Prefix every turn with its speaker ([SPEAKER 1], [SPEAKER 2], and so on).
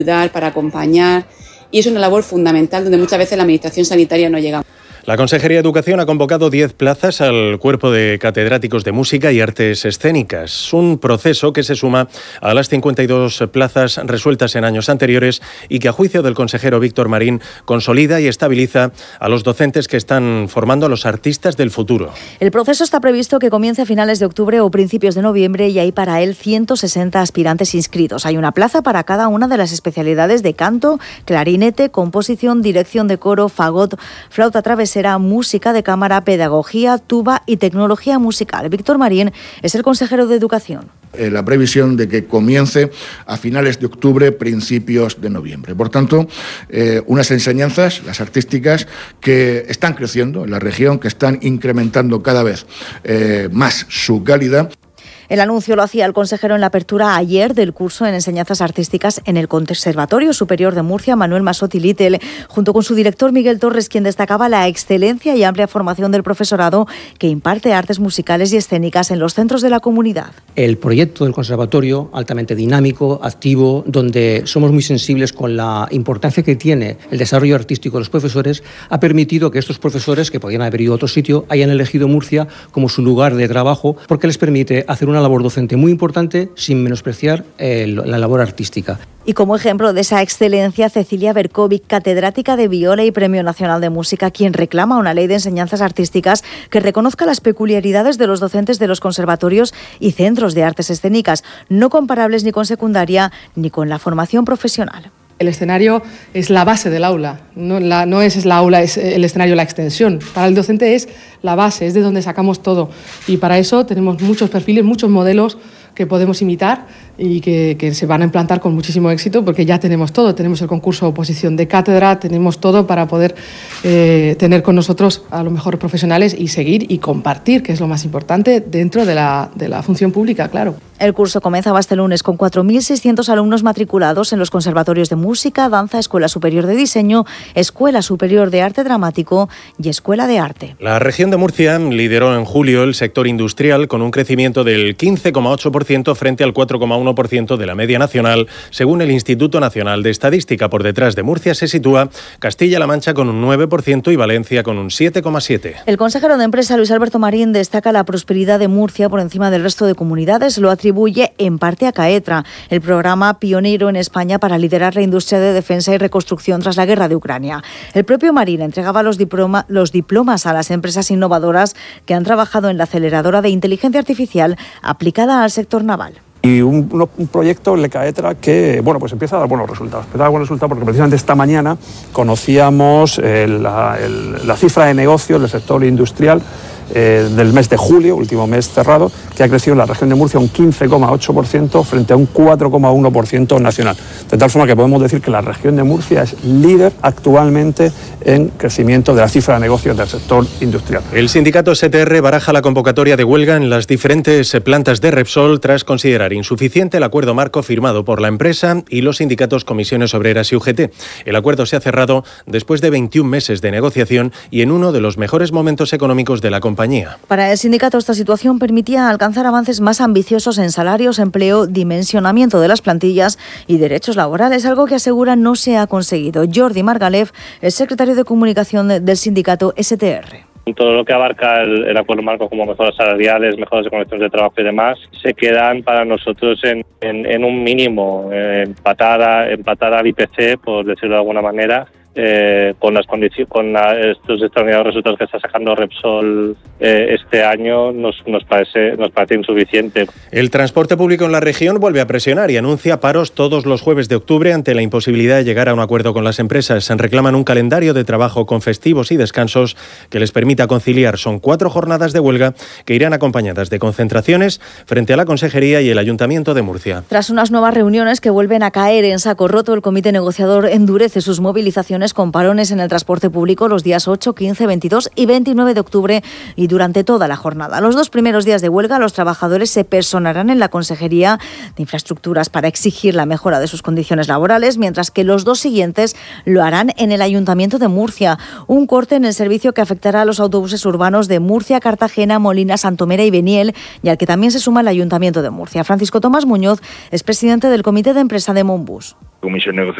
[SPEAKER 1] ayudar, para acompañar, y es una labor fundamental donde muchas veces la administración sanitaria no llega.
[SPEAKER 2] La Consejería de Educación ha convocado 10 plazas al cuerpo de catedráticos de música y artes escénicas, un proceso que se suma a las 52 plazas resueltas en años anteriores y que, a juicio del consejero Víctor Marín, consolida y estabiliza a los docentes que están formando a los artistas del futuro.
[SPEAKER 3] El proceso está previsto que comience a finales de octubre o principios de noviembre y hay para él 160 aspirantes inscritos. Hay una plaza para cada una de las especialidades de canto, clarinete, composición, dirección de coro, fagot, flauta travesera, música de cámara, pedagogía, tuba y tecnología musical. Víctor Marín es el consejero de Educación.
[SPEAKER 4] La previsión de que comience a finales de octubre, principios de noviembre. Por tanto, unas enseñanzas, las artísticas, que están creciendo en la región, que están incrementando cada vez más su calidad.
[SPEAKER 3] El anuncio lo hacía el consejero en la apertura ayer del curso en enseñanzas artísticas en el Conservatorio Superior de Murcia, Manuel Masotti Little, junto con su director Miguel Torres, quien destacaba la excelencia y amplia formación del profesorado que imparte artes musicales y escénicas en los centros de la comunidad.
[SPEAKER 5] El proyecto del conservatorio, altamente dinámico, activo, donde somos muy sensibles con la importancia que tiene el desarrollo artístico de los profesores, ha permitido que estos profesores, que podían haber ido a otro sitio, hayan elegido Murcia como su lugar de trabajo, porque les permite hacer una labor docente muy importante sin menospreciar la labor artística.
[SPEAKER 3] Y como ejemplo de esa excelencia, Cecilia Berkovic, catedrática de viola y Premio Nacional de Música, quien reclama una ley de enseñanzas artísticas que reconozca las peculiaridades de los docentes de los conservatorios y centros de artes escénicas, no comparables ni con secundaria ni con la formación profesional.
[SPEAKER 6] El escenario es la base del aula, no es la aula, es el escenario la extensión. Para el docente es la base, es de donde sacamos todo. Y para eso tenemos muchos perfiles, muchos modelos que podemos imitar y que se van a implantar con muchísimo éxito, porque ya tenemos todo. Tenemos el concurso de oposición de cátedra, tenemos todo para poder tener con nosotros a los mejores profesionales y seguir y compartir, que es lo más importante dentro de la función pública, claro.
[SPEAKER 3] El curso comenzaba este lunes con 4.600 alumnos matriculados en los conservatorios de música, danza, Escuela Superior de Diseño, Escuela Superior de Arte Dramático y Escuela de Arte.
[SPEAKER 2] La región de Murcia lideró en julio el sector industrial con un crecimiento del 15,8% frente al 4,1% de la media nacional, según el Instituto Nacional de Estadística. Por detrás de Murcia se sitúa Castilla-La Mancha con un 9% y Valencia con un 7,7%.
[SPEAKER 3] El consejero de Empresa, Luis Alberto Marín, destaca la prosperidad de Murcia por encima del resto de comunidades. Lo atribuye en parte a CAETRA, el programa pionero en España para liderar la industria de defensa y reconstrucción tras la guerra de Ucrania. El propio Marín entregaba los diplomas a las empresas innovadoras que han trabajado en la aceleradora de inteligencia artificial aplicada al sector naval.
[SPEAKER 7] Y un proyecto, el CAETRA, que pues empieza a dar buenos resultados. Porque precisamente esta mañana conocíamos la cifra de negocios del sector industrial del mes de julio, último mes cerrado, que ha crecido en la región de Murcia un 15,8% frente a un 4,1% nacional. De tal forma que podemos decir que la región de Murcia es líder actualmente en crecimiento de la cifra de negocios del sector industrial.
[SPEAKER 2] El sindicato STR baraja la convocatoria de huelga en las diferentes plantas de Repsol tras considerar insuficiente el acuerdo marco firmado por la empresa y los sindicatos Comisiones Obreras y UGT. El acuerdo se ha cerrado después de 21 meses de negociación y en uno de los mejores momentos económicos de la compañía.
[SPEAKER 3] Para el sindicato, esta situación permitía alcanzar avances más ambiciosos en salarios, empleo, dimensionamiento de las plantillas y derechos laborales, algo que asegura no se ha conseguido. Jordi Margalef es secretario de comunicación del sindicato STR.
[SPEAKER 8] Todo lo que abarca el acuerdo marco, como mejoras salariales, mejoras de condiciones de trabajo y demás, se quedan para nosotros en un mínimo, empatar al IPC, por decirlo de alguna manera, con estos extraordinarios resultados que está sacando Repsol este año nos parece insuficiente.
[SPEAKER 2] El transporte público en la región vuelve a presionar y anuncia paros todos los jueves de octubre ante la imposibilidad de llegar a un acuerdo con las empresas. Reclaman un calendario de trabajo con festivos y descansos que les permita conciliar. Son 4 jornadas de huelga que irán acompañadas de concentraciones frente a la Consejería y el Ayuntamiento de Murcia.
[SPEAKER 3] Tras unas nuevas reuniones que vuelven a caer en saco roto, el comité negociador endurece sus movilizaciones movilizaciones con parones en el transporte público los días 8, 15, 22 y 29 de octubre y durante toda la jornada. Los 2 primeros días de huelga, los trabajadores se personarán en la Consejería de Infraestructuras para exigir la mejora de sus condiciones laborales, mientras que los 2 siguientes lo harán en el Ayuntamiento de Murcia. Un corte en el servicio que afectará a los autobuses urbanos de Murcia, Cartagena, Molina, Santomera y Beniel, y al que también se suma el Ayuntamiento de Murcia. Francisco Tomás Muñoz es presidente del Comité de Empresa de Monbus.
[SPEAKER 9] Comisión